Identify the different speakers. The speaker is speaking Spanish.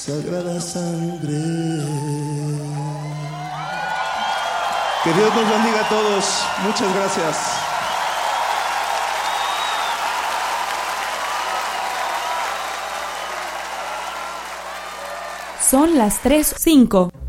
Speaker 1: sagrada sangre. Que Dios nos bendiga a todos. Muchas gracias.
Speaker 2: Son las 3:05.